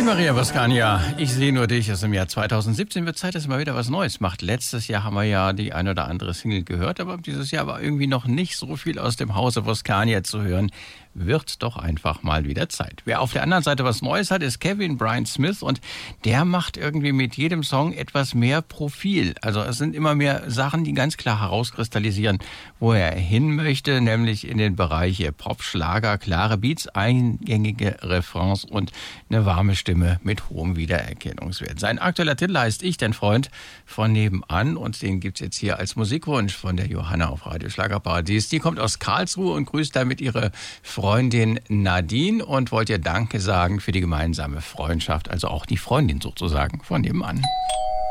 Maria Voskania, ich sehe nur dich. Also im Jahr 2017 wird Zeit, dass mal wieder was Neues macht. Letztes Jahr haben wir ja die ein oder andere Single gehört, aber dieses Jahr war irgendwie noch nicht so viel aus dem Hause Voskania zu hören. Wird doch einfach mal wieder Zeit. Wer auf der anderen Seite was Neues hat, ist Kevin Brian Smith und der macht irgendwie mit jedem Song etwas mehr Profil. Also es sind immer mehr Sachen, die ganz klar herauskristallisieren, wo er hin möchte, nämlich in den Bereich Pop, Schlager, klare Beats, eingängige Refrains und eine warme Stimme mit hohem Wiedererkennungswert. Sein aktueller Titel heißt Ich, dein Freund von nebenan und den gibt's jetzt hier als Musikwunsch von der Johanna auf Radio Schlagerparadies. Die kommt aus Karlsruhe und grüßt damit ihre Freundin Nadine und wollt ihr Danke sagen für die gemeinsame Freundschaft, also auch die Freundin sozusagen von nebenan.